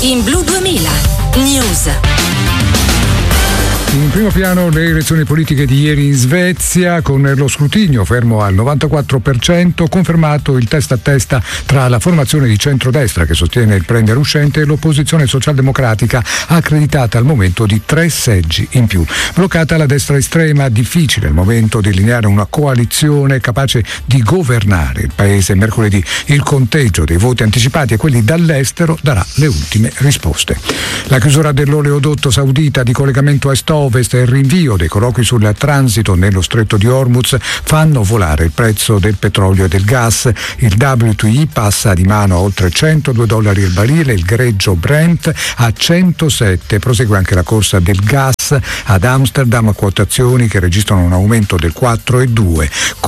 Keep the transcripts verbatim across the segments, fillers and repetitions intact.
in Blu duemila News. In primo piano le elezioni politiche di ieri in Svezia, con lo scrutinio fermo al novantaquattro per cento, confermato il testa a testa tra la formazione di centrodestra che sostiene il premier uscente e l'opposizione socialdemocratica, accreditata al momento di tre seggi in più. Bloccata la destra estrema, difficile al momento delineare una coalizione capace di governare il paese. Mercoledì il conteggio dei voti anticipati e quelli dall'estero darà le ultime risposte. La chiusura dell'oleodotto saudita di collegamento est-ovest e il rinvio dei colloqui sul transito nello stretto di Hormuz fanno volare il prezzo del petrolio e del gas. Il W T I passa di mano a oltre centodue dollari il barile, il greggio Brent a centosette. Prosegue anche la corsa del gas ad Amsterdam, quotazioni che registrano un aumento del quattro virgola due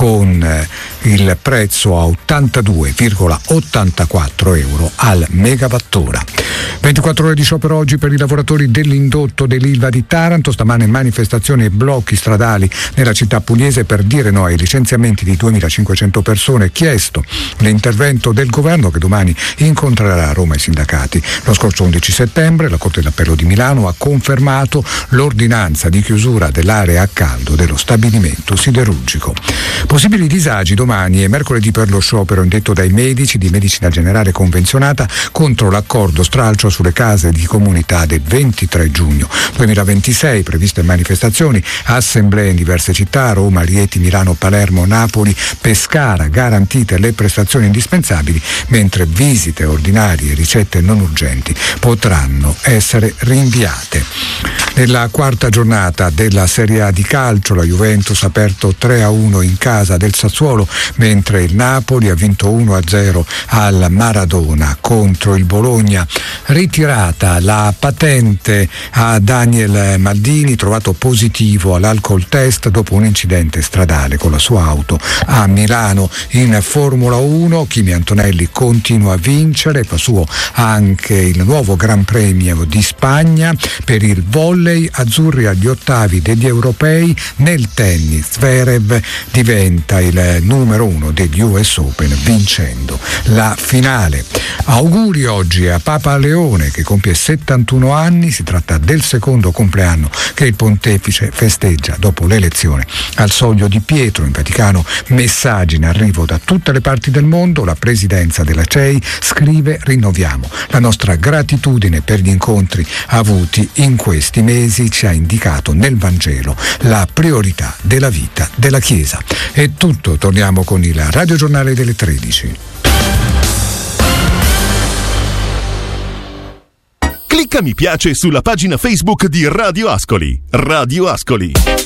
con il prezzo a ottantadue virgola ottantaquattro euro al megawattora. ventiquattro ore di sciopero oggi per i lavoratori dell'indotto dell'Ilva di Taranto. Stamane manifestazioni e blocchi stradali nella città pugliese per dire no ai licenziamenti di duemilacinquecento persone. Chiesto l'intervento del governo, che domani incontrerà a Roma i sindacati. Lo scorso undici settembre la Corte d'Appello di Milano ha confermato l'ordinanza di chiusura dell'area a caldo dello stabilimento siderurgico. Possibili disagi domani e mercoledì per lo sciopero indetto dai medici di medicina generale convenzionata contro l'accordo stralcio sulle case di comunità del ventitré giugno duemilaventisei. Previste manifestazioni, assemblee in diverse città, Roma, Rieti, Milano, Palermo, Napoli, Pescara, garantite le prestazioni indispensabili, mentre visite ordinarie e ricette non urgenti potranno essere rinviate. Nella quarta giornata della Serie A di calcio la Juventus ha aperto tre a uno in casa del Sassuolo, mentre il Napoli ha vinto uno a zero al Maradona contro il Bologna. Ritirata la patente a Daniel Maldini, trovato positivo all'alcol test dopo un incidente stradale con la sua auto a Milano. In Formula uno Kimi Antonelli continua a vincere, fa suo anche il nuovo Gran Premio di Spagna. Per il volley, azzurri agli ottavi degli europei. Nel tennis, Zverev diventa il numero uno degli U S Open vincendo la finale. Auguri oggi a Papa Leone, che compie settantuno anni. Si tratta del secondo compleanno che il pontefice festeggia dopo l'elezione al Soglio di Pietro. In Vaticano messaggi in arrivo da tutte le parti del mondo. La presidenza della C E I scrive: rinnoviamo la nostra gratitudine per gli incontri avuti in questi mesi. Ci ha indicato nel Vangelo la priorità della vita della Chiesa. È tutto, torniamo con il radiogiornale delle tredici. Clicca mi piace sulla pagina Facebook di Radio Ascoli. Radio Ascoli.